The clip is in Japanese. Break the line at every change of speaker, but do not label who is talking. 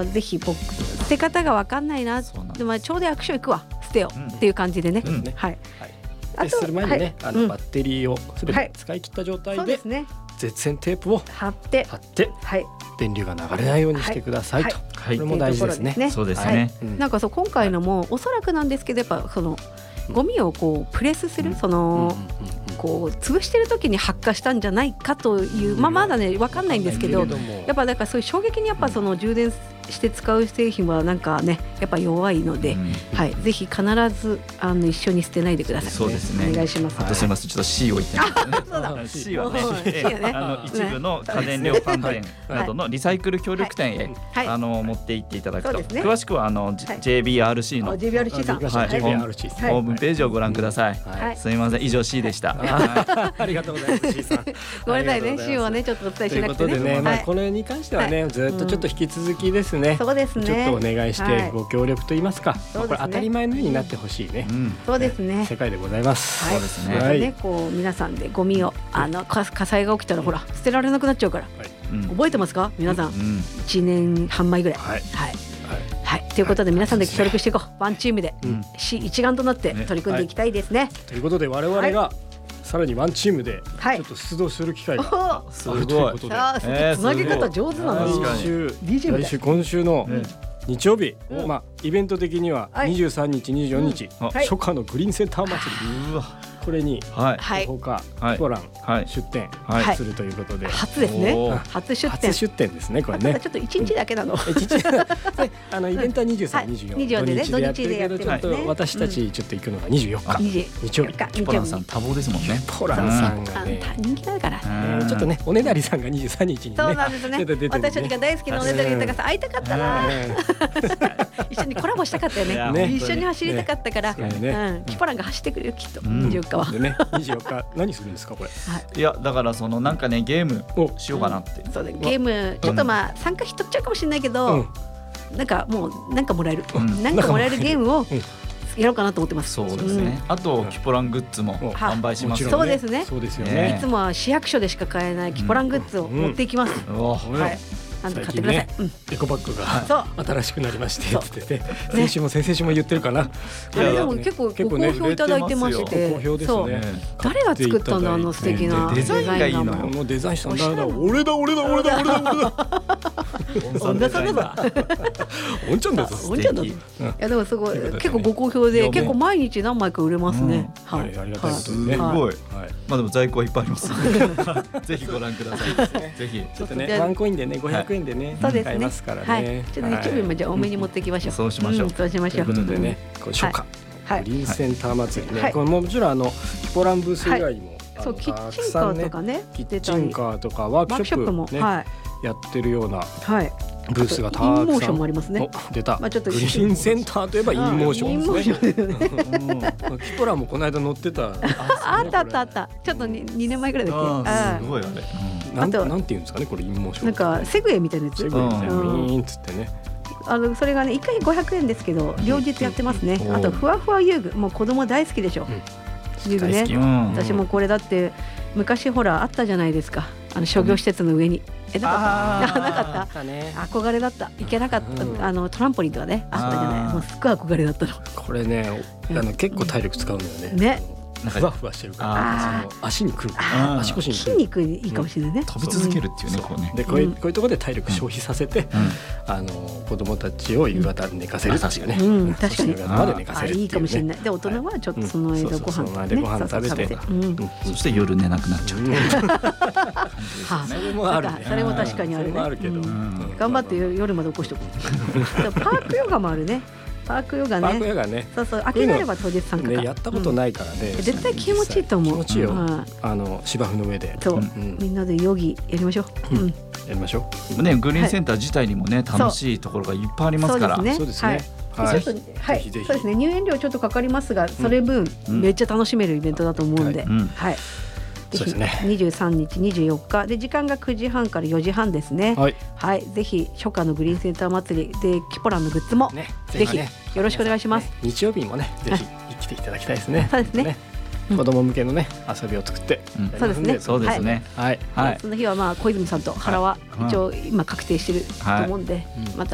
ぜひ捨て方が分かんないな、でもちょうど役所行くわ捨てよっていう感じでね、はい。
する前にね、バッテリーをすべて使い切った状態で絶縁テープを貼って、電流が流れないようにしてくださいと。これも大事ですね。
そうですね。
なんか今回のもおそらくなんですけど、やっぱゴミをプレスする潰してる時に発火したんじゃないかという、まだね分かんないんですけど、やっぱだからそういう衝撃にやっぱ充電して使う製品はなんかねやっぱ弱いので、ぜひ必ず一緒に捨てないでください。
そうですね。
お願いします。
あとすみません、ちょっと C を言ってます。C はね、一部の家電量販店などのリサイクル協力店へ持って行っていただくと、詳しくはJBRC のホームページをご覧ください。すみません、以上 C でした。
ありがとうございます。C さん。
ごめんなさいね、C をねちょっとお伝えしなくてね。
ということでね、これに関してはねずっとちょっと引き続きですね。
そうですね。
ちょっとお願いしてご協力と言いますか、これ当たり前のようになってほしいね。
そうですね。
世界でございます。
そうですね。
皆さんでゴミを火災が起きたらほら捨てられなくなっちゃうから。覚えてますか皆さん。1年半前ぐらい。はい。ということで皆さんで協力していこう。ワンチームで一丸となって取り組んでいきたいですね。
ということで我々がさらにワンチームでちょっと出動する機会があるということで、
つなげ方上手なの。
今週の日曜日、イベント的には23日24日初夏のグリーンセンター祭り、これに他ポラン出店するということで、
初ですね。初出
店ですね。これね
ちょっと1日だけなの。
イベントは23、24で土日でやってるけど、私たちちょっと行くのが24日日曜日。
ポランさん多忙ですもんね。
ポランさんがね
人気だから
ちょっとね、おねだりさんが23日にね、
そうなんですね。私たちが大好きなおねだり豊さん会いたかったな。一緒にコラボしたかったよね。一緒に走りたかったから、キポランが走ってくれるきっと24日は。
でね、24日何するんですかこれ。
いやだからなんかねゲームしようかなって。
そうだ、ゲームちょっと参加費取っちゃうかもしれないけど、なんかもうなんかもらえるゲームをやろうかなと思ってます。
そうですね。あとキポラングッズも販売します。
そうですね。
そうですよね。
いつもは市役所でしか買えないキポラングッズを持っていきます。はい。なんで買ってください。
エコバッグが新しくなりましてって言って、先週も先々週も言ってるかな。
でも結構ご好評いただいてまして、
好評ですね。
誰が作ったんだ素敵な
デザインがいいのよ。
もうデザインしたんだ。俺だ。
恩田さんだぞ。
恩ちゃんだぞ。
恩ちゃんだぞ。いやでもすごい結構ご好評で結構毎日何枚か売れますね。
はい、ありがたいこと
ですね。すごい。まあでも在庫はいっぱいあります。ぜひご覧ください。ぜひ
ちょっとね、ワンコインでね500円でね買えますからね。
ちょっと日曜日もじゃあ多めに持っていきましょう。
そうしましょう。
そうしましょう。
ということでね、初夏グリーンセンター祭りね、これもちろんキポランブース以外にも
そうキッチンカーとかね、
キッチンカーとかワークショップもやってるようなブースがたくさん。
インモーションもありますね。
出た。
グリ
ーンセンターといえばインモーションですね。キポラもこの間乗ってた。
あった。ちょっと2年前ぐらいだっ
け。すごいあれ。
なんていうんですかね、これインモーション。
なんかセグウェイみたいなやつ。
セグウェイみたいなウィーンっつってね。
それがね1回500円ですけど両日やってますね。あとふわふわ遊具、もう子供大好きでしょ。遊具ね。私もこれだって昔ほらあったじゃないですか。商業施設の上に。なかった。憧れだった。行けなかった。トランポリンとかねあったじゃない。もうすっごい憧れだったの。
これね、結構体力使うのよね。
ね。
ふわふわしてるから足にくるから足腰に
筋肉いいかもしれないね。
飛び続けるっていうね。
でこういうところで体力消費させて子供たちを夕方寝かせるっていうね。
確かに
夕方まで寝かせるっていうね。
いいかもしれない。で大人はちょっとその間ご飯
食べて、
そして夜寝なくなっちゃう。
それもあるね。
それも確かにあるね。頑張って夜まで起こしておこう。パークヨガもあるね。パークヨガね。そう空きがあれば当日参加。
やったことないからね。
絶対気持ちいいと思う。
気持ちいいよ。芝生の上で。
そう。みんなでヨギやりましょう。
やりましょ
う。ね、グリーンセンター自体にもね楽しいところがいっぱいありますから。
そうですね。
はい。そうですね。入園料ちょっとかかりますが、それ分めっちゃ楽しめるイベントだと思うんで。はい。
そうですね。
23日24日で時間が9時半から4時半ですね。はい。ぜひ初夏のグリーンセンター祭りでキポランのグッズもぜひよろしくお願いします。
日曜日にもねぜひ来ていただきたいですね。
そうですね。
子供向けのね遊びを作って。
そうですね。
そうですね。
はい。その日は小泉さんと原は一応今確定してると思うんでまた